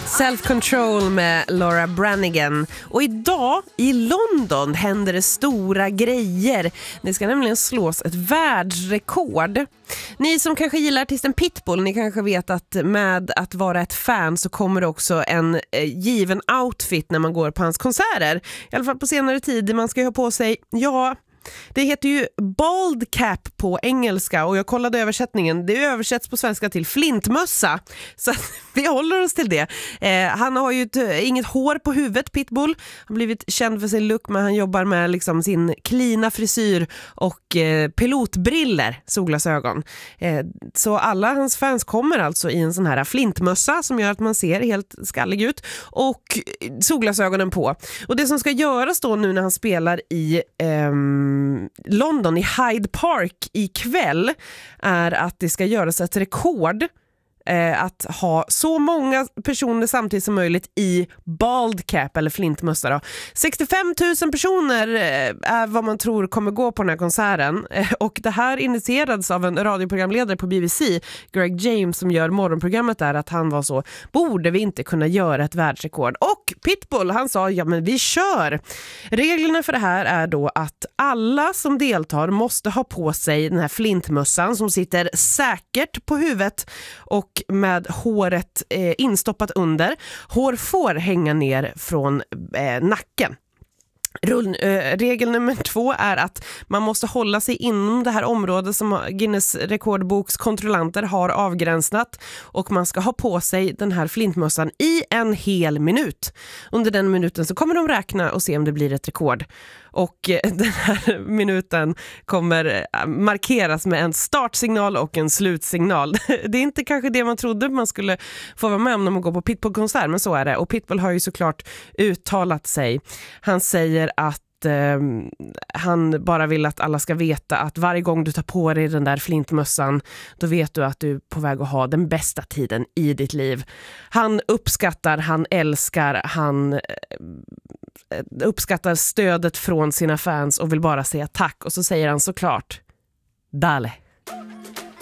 Self-Control med Laura Branigan. Och idag i London händer det stora grejer. Det ska nämligen slås ett världsrekord. Ni som kanske gillar artisten Pitbull, ni kanske vet att med att vara ett fan så kommer det också en given outfit när man går på hans konserter. I alla fall på senare tid. Man ska ha på sig, det heter ju bald cap på engelska och jag kollade översättningen. Det översätts på svenska till flintmössa. Så vi håller oss till det. Han har ju inget hår på huvudet, Pitbull. Han har blivit känd för sin look, men han jobbar med liksom sin klina frisyr och pilotbriller, solglasögon. Så alla hans fans kommer alltså i en sån här flintmössa som gör att man ser helt skallig ut och solglasögonen på. Och det som ska göras då nu när han spelar i London i Hyde Park ikväll är att det ska göras ett rekord att ha så många personer samtidigt som möjligt i bald cap eller flintmössa då. 65 000 personer är vad man tror kommer gå på den här konserten och det här initierades av en radioprogramledare på BBC, Greg James, som gör morgonprogrammet där, att han var så, borde vi inte kunna göra ett världsrekord? Och Pitbull, han sa, ja men vi kör! Reglerna för det här är då att alla som deltar måste ha på sig den här flintmössan som sitter säkert på huvudet och med håret instoppat under. Hår får hänga ner från nacken. Regel nummer 2 är att man måste hålla sig inom det här området som Guinness rekordboks kontrollanter har avgränsat och man ska ha på sig den här flintmössan i en hel minut. Under den minuten så kommer de räkna och se om det blir ett rekord. Och den här minuten kommer markeras med en startsignal och en slutsignal. Det är inte kanske det man trodde man skulle få vara med om när man går på Pitbull-konsert, men så är det. Och Pitbull har ju såklart uttalat sig. Han säger att han bara vill att alla ska veta att varje gång du tar på dig den där flintmössan, då vet du att du är på väg att ha den bästa tiden i ditt liv. Han uppskattar, han älskar, han uppskattar stödet från sina fans och vill bara säga tack. Och så säger han såklart, Dale.